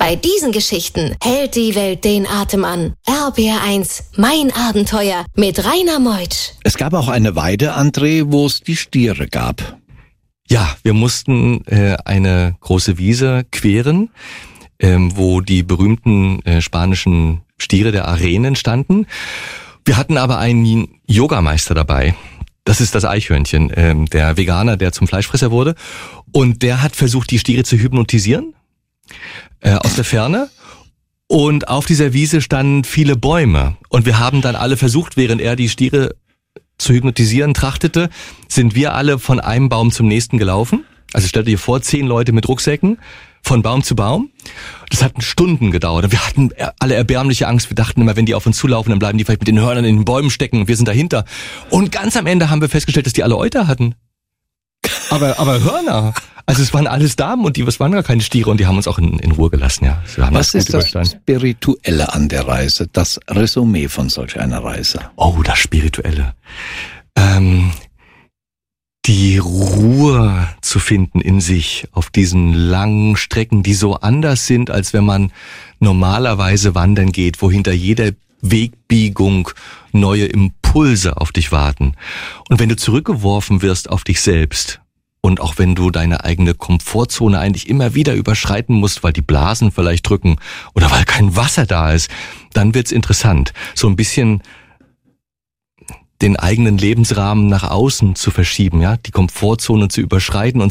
Bei diesen Geschichten hält die Welt den Atem an. RBR1, mein Abenteuer mit Rainer Meutsch. Es gab auch eine Weide, André, wo es die Stiere gab. Ja, wir mussten eine große Wiese queren, wo die berühmten spanischen Stiere der Arenen standen. Wir hatten aber einen Yogameister dabei. Das ist das Eichhörnchen, der Veganer, der zum Fleischfresser wurde. Und der hat versucht, die Stiere zu hypnotisieren. Aus der Ferne. Und auf dieser Wiese standen viele Bäume. Und wir haben dann alle versucht, während er die Stiere zu hypnotisieren trachtete, sind wir alle von einem Baum zum nächsten gelaufen. Also stellt dir vor, 10 Leute mit Rucksäcken von Baum zu Baum. Das hat Stunden gedauert. Und wir hatten alle erbärmliche Angst. Wir dachten immer, wenn die auf uns zulaufen, dann bleiben die vielleicht mit den Hörnern in den Bäumen stecken und wir sind dahinter. Und ganz am Ende haben wir festgestellt, dass die alle Euter hatten. Aber Hörner. Also es waren alles Damen und es waren gar keine Stiere und die haben uns auch in Ruhe gelassen, ja. Was ist das Spirituelle an der Reise, das Resümee von solch einer Reise? Oh, das Spirituelle. Die Ruhe zu finden in sich auf diesen langen Strecken, die so anders sind, als wenn man normalerweise wandern geht, wo hinter jeder Wegbiegung neue Impulse auf dich warten. Und wenn du zurückgeworfen wirst auf dich selbst und auch wenn du deine eigene Komfortzone eigentlich immer wieder überschreiten musst, weil die Blasen vielleicht drücken oder weil kein Wasser da ist, dann wird's interessant. So ein bisschen den eigenen Lebensrahmen nach außen zu verschieben, ja, die Komfortzone zu überschreiten und